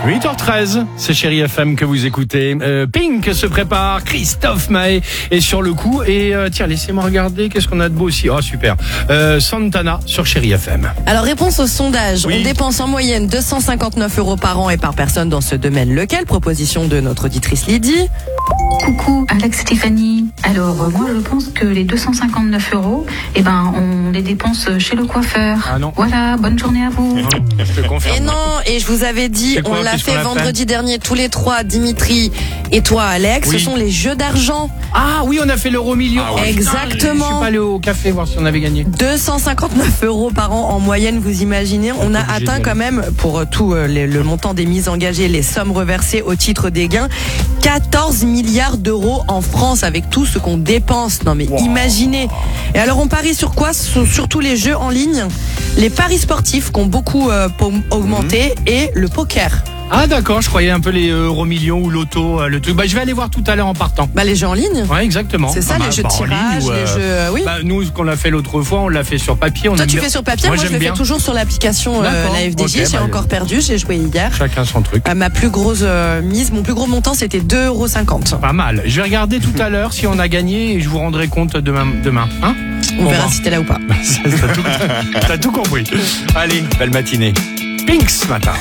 8h13, c'est Chérie FM que vous écoutez. Pink se prépare, Christophe Maé est sur le coup. Et tiens, laissez-moi regarder, qu'est-ce qu'on a de beau aussi. Oh super, Santana sur Chérie FM. Alors réponse au sondage, Oui. On dépense en moyenne 259 € par an et par personne dans ce domaine. Lequel? Proposition de notre auditrice Lydie. Coucou, Alex Stéphanie. Alors, moi, je pense que les 259 €, on les dépense chez le coiffeur. Ah non. Voilà, bonne journée à vous. Je te confirme. Et non, et je vous avais dit, C'est quoi, on l'a qu'est-ce fait qu'on a vendredi dernier tous les trois, Dimitri et toi Alex, Oui. ce sont les jeux d'argent. Ah oui, on a fait l'euro million. oui. Exactement. Je suis pas allé au café voir si on avait gagné. 259 € par an en moyenne, vous imaginez. On a obligé atteint d'y quand même, pour tout le montant des mises engagées, les sommes reversées au titre des gains, 14 milliards d'euros en France avec tout ce qu'on dépense. Non mais imaginez. Et alors on parie sur quoi? Sur tous les jeux en ligne, les paris sportifs qui ont beaucoup augmenté et le poker. Ah d'accord, je croyais un peu les euro millions ou l'auto, le truc. Bah je vais aller voir tout à l'heure en partant. Bah les jeux en ligne. Ouais, exactement. C'est ça, les jeux de en ligne tirage, ou, les jeux... oui. Bah, nous, ce qu'on l'a fait l'autre fois, on l'a fait sur papier. On Toi aime tu bien. fais sur papier, moi je j'aime le fais bien. toujours sur l'application D'accord, la FDJ. ok, J'ai bah, encore perdu, j'ai joué hier. Chacun son truc. Ma plus grosse mise, mon plus gros montant c'était 2,50 €. Pas mal. Je vais regarder tout à l'heure si on a gagné et je vous rendrai compte demain. Hein? On verra bah. si t'es là ou pas. T'as tout compris. Allez, belle matinée. Pink ce matin.